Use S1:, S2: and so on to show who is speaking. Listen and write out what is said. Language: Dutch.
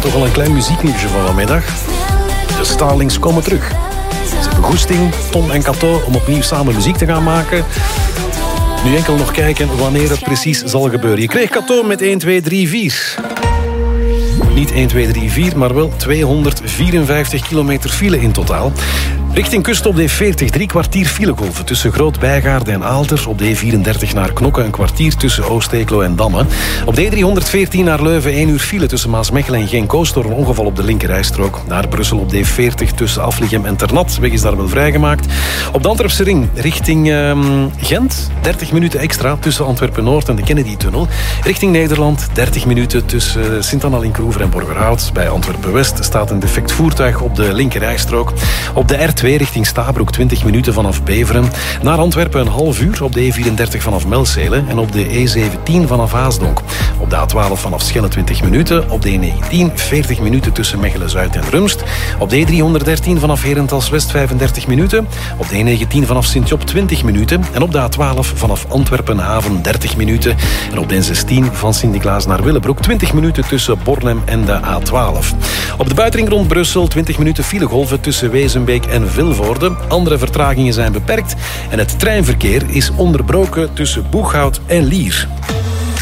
S1: toch wel een klein muzieknieuwsje van vanmiddag. De Starlings komen terug. Ze hebben goesting, Tom en Cato, om opnieuw samen muziek te gaan maken. Nu enkel nog kijken wanneer het precies zal gebeuren. Je kreeg Cato met 1, 2, 3, 4. Niet 1, 2, 3, 4, maar wel 254 kilometer file in totaal. Richting kust op de E40, 3 kwartier filegolven tussen Groot-Bijgaarde en Aalter. Op de E34 naar Knokke, een kwartier tussen Oosteeklo en Damme. Op de E314 naar Leuven, 1 uur file tussen Maasmechelen en Genk-Oost door een ongeval op de linkerrijstrook. Naar Brussel op de E40 tussen Aflichem en Ternat. Weg is daar wel vrijgemaakt. Op de Antwerpse ring richting Gent, 30 minuten extra tussen Antwerpen-Noord en de Kennedy-tunnel. Richting Nederland, 30 minuten tussen Sint-Anna-Linkroever en Borgerhout. Bij Antwerpen-West staat een defect voertuig op de linkerrijstrook. Op de R2 richting Stabroek, 20 minuten vanaf Beveren. Naar Antwerpen een half uur op de E34 vanaf Melzele en op de E17 vanaf Haasdonk. Op de A12 vanaf Schelle 20 minuten. Op de E19 40 minuten tussen Mechelen-Zuid en Rumst. Op de E313 vanaf Herentals-West 35 minuten. Op de E19 vanaf Sint-Job 20 minuten. En op de A12 vanaf Antwerpen-Haven 30 minuten. En op de N16 van Sint-Niklaas naar Willebroek 20 minuten tussen Bornem en de A12. Op de buitenring rond Brussel 20 minuten filegolven tussen Wezenbeek en Vilvoorde. Andere vertragingen zijn beperkt en het treinverkeer is onderbroken tussen Boeghout en Lier.